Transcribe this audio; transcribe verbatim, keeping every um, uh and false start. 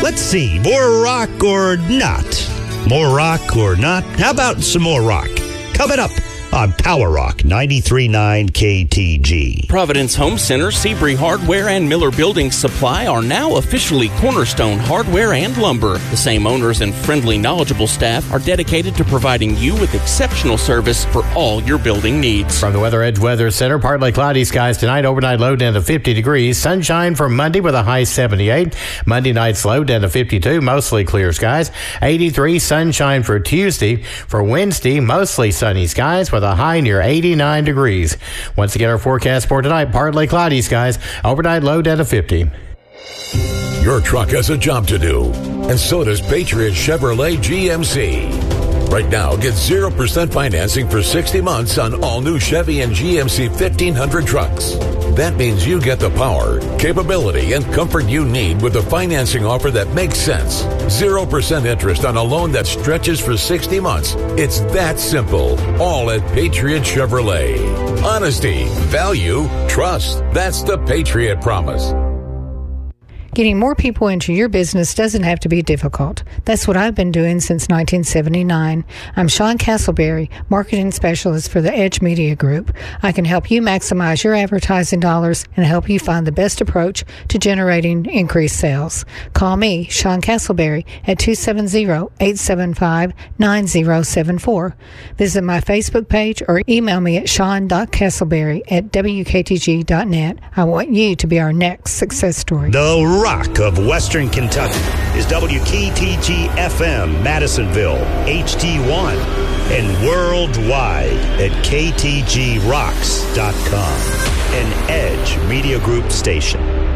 Let's see, more rock or not? More rock or not? How about some more rock? Coming up on Power Rock ninety-three point nine K T G. Providence Home Center, Seabury Hardware, and Miller Building Supply are now officially Cornerstone Hardware and Lumber. The same owners and friendly, knowledgeable staff are dedicated to providing you with exceptional service for all your building needs. From the Weather Edge Weather Center, partly cloudy skies tonight, overnight low down to fifty degrees. Sunshine for Monday with a high seventy-eight. Monday night's low down to fifty-two, mostly clear skies. eighty-three, sunshine for Tuesday. For Wednesday, mostly sunny skies with a high near eighty-nine degrees. Once again, our forecast for tonight, partly cloudy skies, overnight low down to fifty. Your truck has a job to do, and so does Patriot Chevrolet G M C. Right now, get zero percent financing for sixty months on all new Chevy and G M C fifteen hundred trucks. That means you get the power, capability, and comfort you need with a financing offer that makes sense. zero percent interest on a loan that stretches for sixty months. It's that simple. All at Patriot Chevrolet. Honesty, value, trust. That's the Patriot Promise. Getting more people into your business doesn't have to be difficult. That's what I've been doing since nineteen seventy-nine. I'm Sean Castleberry, Marketing Specialist for the Edge Media Group. I can help you maximize your advertising dollars and help you find the best approach to generating increased sales. Call me, Sean Castleberry, at two seven zero, eight seven five, nine zero seven four. Visit my Facebook page or email me at sean dot castleberry at w k t g dot net. I want you to be our next success story. The Rock of Western Kentucky is W K T G F M, Madisonville, H D one, and worldwide at k t g rocks dot com, an Edge Media Group station.